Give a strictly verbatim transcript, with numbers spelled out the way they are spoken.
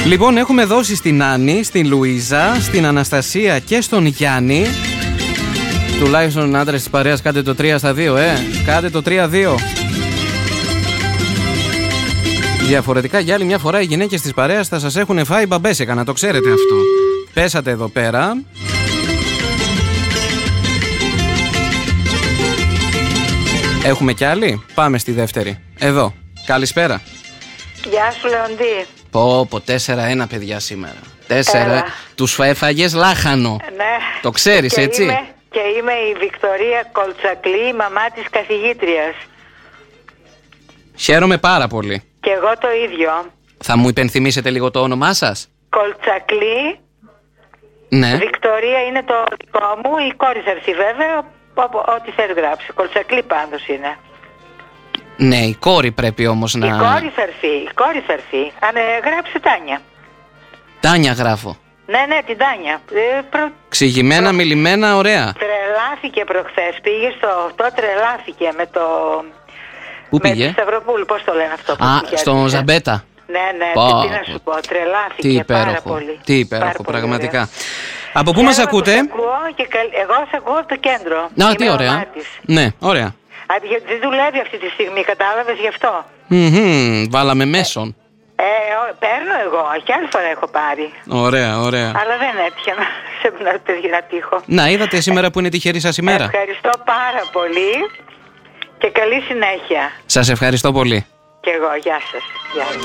Λοιπόν, έχουμε δώσει στην Άννη, στην Λουίζα, στην Αναστασία και στον Γιάννη. Τουλάχιστον άντρες της παρέας, κάντε το τρία στα δύο, ε. Κάντε το τρία δύο. Διαφορετικά, για άλλη μια φορά οι γυναίκες της παρέας θα σας έχουν φάει μπαμπέσεκα, να το ξέρετε αυτό. Πέσατε εδώ πέρα. Έχουμε κι άλλη. Πάμε στη δεύτερη. Εδώ. Καλησπέρα. Γεια σου, Λεοντή. Πω πω, τέσσερα ένα παιδιά σήμερα. Τέσσερα. Τους έφαγες λάχανο. Ναι. Το ξέρεις, και έτσι. Είμαι, και είμαι η Βικτωρία Κολτσακλή, η μαμά της καθηγήτριας. Χαίρομαι πάρα πολύ. Και εγώ το ίδιο. Θα μου υπενθυμίσετε λίγο το όνομά σας? Κολτσακλή. Ναι. Βικτωρία είναι το δικό μου. Η κόρη θα έρθει βέβαια. Ό,τι θες γράψει. Κολτσακλή πάντως είναι. Ναι, η κόρη πρέπει όμως να... Η κόρη θα έρθει. Η κόρη θα έρθει. Αν ε, γράψει Τάνια. Τάνια γράφω. Ναι, ναι, την Τάνια. Ε, προ... Ξηγημένα, προ... μιλημένα, ωραία. Τρελάθηκε προχθές. Πήγε στο αυτό, τρελάθηκε με το... Πού με πήγε? τη Σταυροπούλου, πώς το λένε αυτό? Α, στον Ζαμπέτα. Ναι, ναι, Πω, τι να σου πω, τρελάθηκε. Τι υπέροχο, πάρα πολύ. Τι υπέροχο, πάρα πραγματικά. Πολύ, από πού μας ακούτε? Και καλ... Εγώ σας ακούω από το κέντρο. Να, τι ωραία. Ναι, ωραία. Α, δεν δουλεύει αυτή τη στιγμή, κατάλαβες γι' αυτό. Mm-hmm, βάλαμε μέσον. Ε, ε, παίρνω εγώ, και άλλη φορά έχω πάρει. Ωραία, ωραία. Αλλά δεν έτυχε να, να, να τύχω. Να, είδατε σήμερα που είναι τυχερή σας ημέρα. Ευχαριστώ πάρα πολύ και καλή συνέχεια. Σας ευχαριστώ πολύ. Και εγώ, γεια σας. Γεια σας.